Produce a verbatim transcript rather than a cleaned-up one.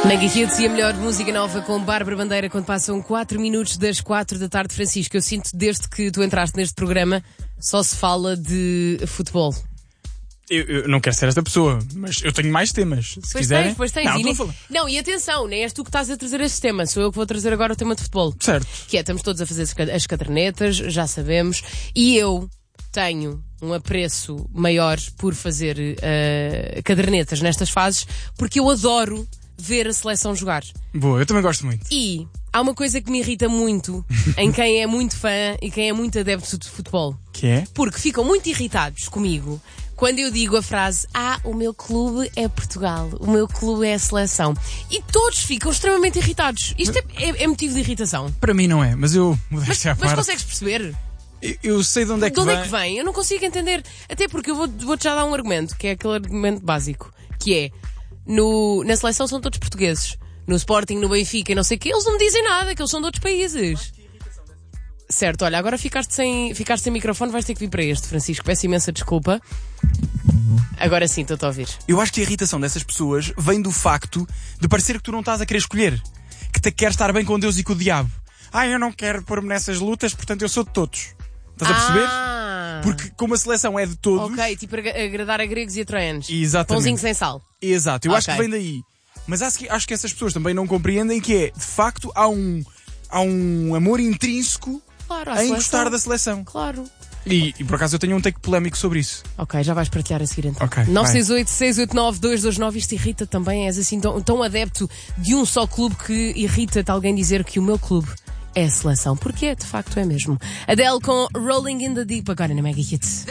Mega Hits e a melhor música nova com Bárbara Bandeira quando passam quatro minutos das quatro da tarde. Francisco, eu sinto desde que tu entraste neste programa só se fala de futebol. Eu, eu não quero ser esta pessoa, mas eu tenho mais temas. Se Pois quiserem. tens, pois tens. Não, E nem- estou a falar. não, e atenção, nem és tu que estás a trazer este tema, sou eu que vou trazer agora o tema de futebol. Certo. Que é, estamos todos a fazer as ca- as cadernetas, já sabemos, e eu tenho um apreço maior por fazer eh, cadernetas nestas fases, porque eu adoro ver a seleção jogar. Boa, eu também gosto muito. E há uma coisa que me irrita muito em quem é muito fã e quem é muito adepto de futebol. Que é? Porque ficam muito irritados comigo quando eu digo a frase: ah, o meu clube é Portugal, o meu clube é a seleção. E todos ficam extremamente irritados. Isto é, é- é motivo de irritação. Para mim não é, mas eu Mas, modéstia à mas parte. consegues perceber? Eu, eu sei de onde é que De onde vem. é que vem? Eu não consigo entender. Até porque eu vou- vou-te já dar um argumento, que é aquele argumento básico, que é, no, na seleção são todos portugueses. No Sporting, no Benfica e não sei o quê, eles não me dizem nada, que eles são de outros países. Certo, olha, agora ficaste sem, ficaste sem microfone, vais ter que vir para este, Francisco. Peço imensa desculpa. Agora sim, estou-te a ouvir. Eu acho que a irritação dessas pessoas vem do facto de parecer que tu não estás a querer escolher. Que te queres estar bem com Deus e com o diabo. Ah, eu não quero pôr-me nessas lutas, portanto eu sou de todos. Estás a perceber? Ah, Porque como a seleção é de todos... ok, tipo agra- agradar a gregos e a troianos. Exatamente. Pãozinho sem sal. Exato, eu acho Ok. que vem daí. Mas acho que, acho que essas pessoas também não compreendem que é, de facto, há um, há um amor intrínseco Claro, à em seleção. gostar da seleção. Claro. E, e por acaso eu tenho um take polémico sobre isso. Ok, já vais partilhar a seguir então. Ok, nove vai. seis oito, seis oito nove, dois dois nove. Isto irrita também, és assim tão, tão adepto de um só clube que irrita-te alguém dizer que o meu clube é a seleção. Porque é, de facto é mesmo. Adele com Rolling in the Deep agora na Mega Hits.